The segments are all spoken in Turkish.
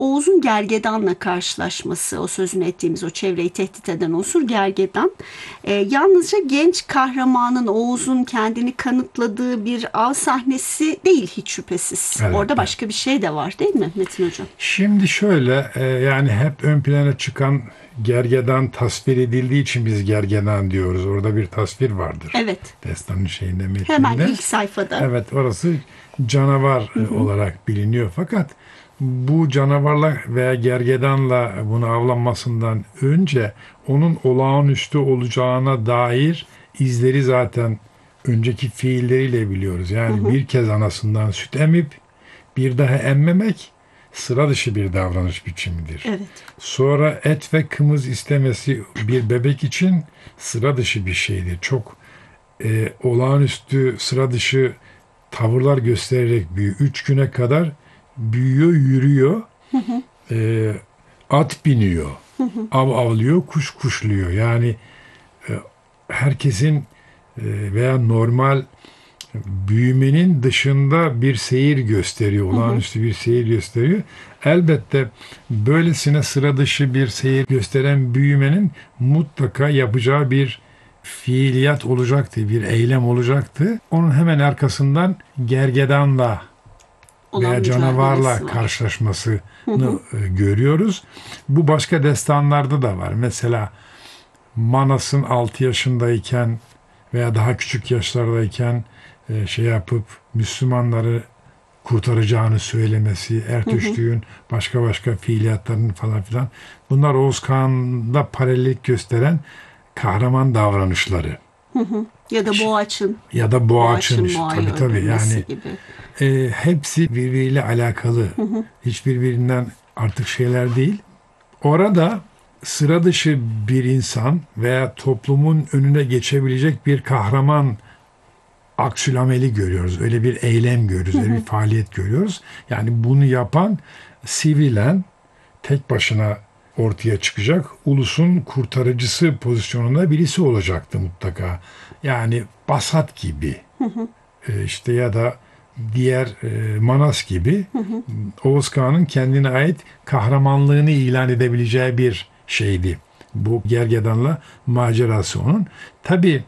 Oğuz'un gergedanla karşılaşması, o sözünü ettiğimiz o çevreyi tehdit eden unsur gergedan. Yalnızca genç kahramanın Oğuz'un kendini kanıtladığı bir av sahnesi değil hiç şüphesiz. Evet, Orada evet. başka bir şey de var değil mi Metin Hocam? Şimdi şöyle, yani hep ön plana çıkan gergedan tasvir edildiği için biz gergedan diyoruz. Orada bir tasvir vardır. Evet. Destanın şeyinde, Hemen metninde. ilk sayfada. Evet, orası canavar Hı hı. olarak biliniyor. Fakat bu canavarla veya gergedanla bunu avlanmasından önce onun olağanüstü olacağına dair izleri zaten önceki fiilleriyle biliyoruz. Hı Yani hı. bir kez anasından süt emip bir daha emmemek sıra dışı bir davranış biçimidir. Evet. Sonra et ve kımız istemesi bir bebek için sıra dışı bir şeydir. Çok olağanüstü sıra dışı tavırlar göstererek büyüyor. 3 güne kadar büyüyor, yürüyor, e, at biniyor, av avlıyor, kuş kuşluyor. Yani e, herkesin veya normal büyümenin dışında bir seyir gösteriyor, Hı hı. olağanüstü bir seyir gösteriyor. Elbette böylesine sıra dışı bir seyir gösteren büyümenin mutlaka yapacağı bir fiiliyat olacaktı, bir eylem olacaktı. Onun hemen arkasından gergedanla Olan veya canavarla mücadelesi var. karşılaşmasını Hı hı. görüyoruz. Bu başka destanlarda da var. Mesela Manas'ın 6 yaşındayken veya daha küçük yaşlardayken şey yapıp Müslümanları kurtaracağını söylemesi, Hı hı. Ertüştüğün başka başka fiiliyatlarının falan filan. Bunlar Oğuz Kağan'da paralellik gösteren kahraman davranışları. Hı hı. Ya da Boğaç'ın, Ya da Boğaç'ın Boğaç'ın işte, Boğa'yı tabii tabii öldürmesi yani gibi. hepsi birbiriyle alakalı. Hı hı. Hiçbirbirinden artık şeyler değil. Orada sıra dışı bir insan veya toplumun önüne geçebilecek bir kahraman aksülameli görüyoruz. Öyle bir eylem görüyoruz. Hı Öyle bir hı. faaliyet görüyoruz. Yani bunu yapan sivilen tek başına ortaya çıkacak. Ulusun kurtarıcısı pozisyonunda birisi olacaktı mutlaka. Yani Basat gibi Hı hı. işte ya da diğer Manas gibi Hı hı. Oğuz Kağan'ın kendine ait kahramanlığını ilan edebileceği bir şeydi. Bu gergedanla macerası onun. Tabi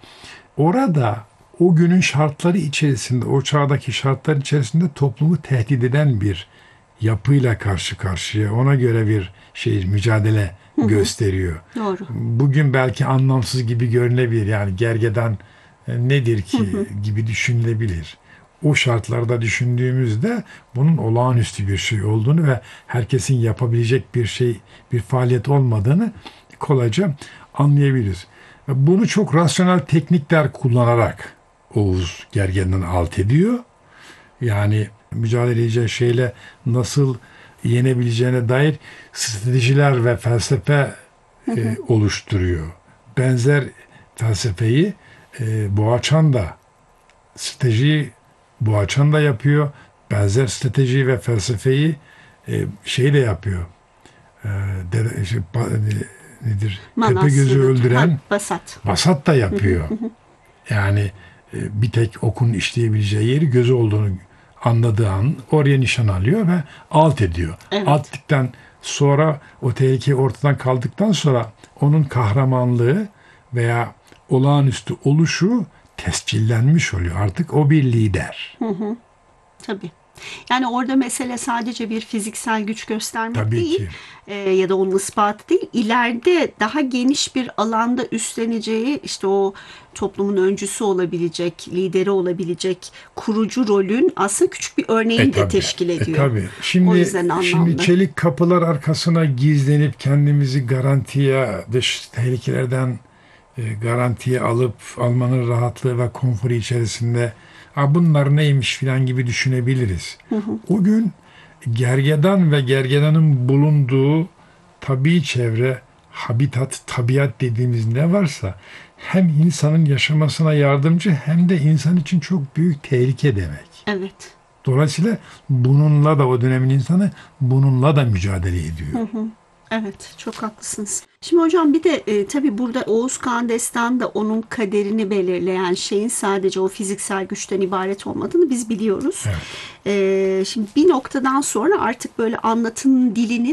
orada o günün şartları içerisinde, o çağdaki şartlar içerisinde toplumu tehdit eden bir yapıyla karşı karşıya. Ona göre bir şey mücadele Hı hı. gösteriyor. Doğru. Bugün belki anlamsız gibi görünebilir. Yani gergedan nedir Hı ki hı. gibi düşünülebilir. O şartlarda düşündüğümüzde bunun olağanüstü bir şey olduğunu ve herkesin yapabilecek bir şey, bir faaliyet olmadığını kolayca anlayabiliriz. Bunu çok rasyonel teknikler kullanarak Oğuz gergedanını alt ediyor. Yani mücadele edeceği şeyle nasıl yenebileceğine dair stratejiler ve felsefe Hı hı. oluşturuyor. Benzer felsefeyi Boğaçan da strateji Boğaçan da yapıyor. Benzer strateji ve felsefeyi şey de yapıyor. E, nedir? Manas Tepegöz'ü ya da öldüren Basat. Basat da Hı hı. yapıyor. Hı hı. Yani bir tek okun işleyebileceği yeri gözü olduğunu anladığı an oraya nişan alıyor ve alt ediyor. Evet. Alttıktan sonra o tehlike ortadan kaldıktan sonra onun kahramanlığı veya olağanüstü oluşu tescillenmiş oluyor. Artık o bir lider. Hı hı. Tabii. Yani orada mesele sadece bir fiziksel güç göstermek Tabii değil ki. ya da onun ispatı değil. İleride daha geniş bir alanda üstleneceği işte o toplumun öncüsü olabilecek, lideri olabilecek kurucu rolün aslında küçük bir örneğini de Tabii. teşkil ediyor. Tabii. O Şimdi yüzden şimdi anlamlı. çelik kapılar arkasına gizlenip kendimizi garantiye, dış tehlikelerden garantiye alıp almanın rahatlığı ve konforu içerisinde bunlar neymiş filan gibi düşünebiliriz. Hı hı. O gün gergedan ve gergedanın bulunduğu tabii çevre, habitat, tabiat dediğimiz ne varsa hem insanın yaşamasına yardımcı hem de insan için çok büyük tehlike demek. Evet. Dolayısıyla bununla da o dönemin insanı bununla da mücadele ediyor. Hı hı. Evet, çok haklısınız. Şimdi hocam bir de tabii burada Oğuz Kağan Destanı'nda onun kaderini belirleyen şeyin sadece o fiziksel güçten ibaret olmadığını biz biliyoruz. Evet. Şimdi bir noktadan sonra artık böyle anlatının dilinin